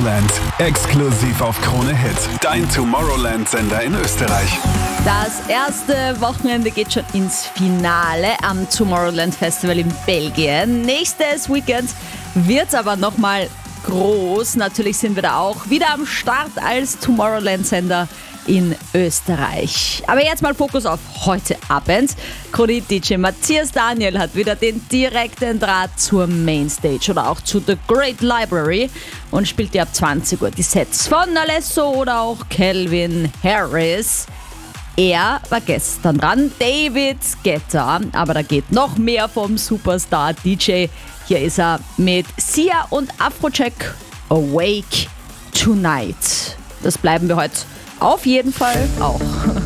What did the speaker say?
Tomorrowland. Exklusiv auf Krone Hit. Dein Tomorrowland-Sender in Österreich. Das erste Wochenende geht schon ins Finale am Tomorrowland Festival in Belgien. Nächstes Weekend wird's aber nochmal groß. Natürlich sind wir da auch wieder am Start als Tomorrowland-Sender in Österreich. Aber jetzt mal Fokus auf heute Abend. Krone-DJ Matthias Daniel hat wieder den direkten Draht zur Mainstage oder auch zu The Great Library und spielt dir ab 20 Uhr die Sets von Alesso oder auch Calvin Harris. Er war gestern dran, David Guetta, aber da geht noch mehr vom Superstar-DJ. Hier ist er mit Sia und Afrojack, Awake Tonight. Das bleiben wir heute auf jeden Fall auch.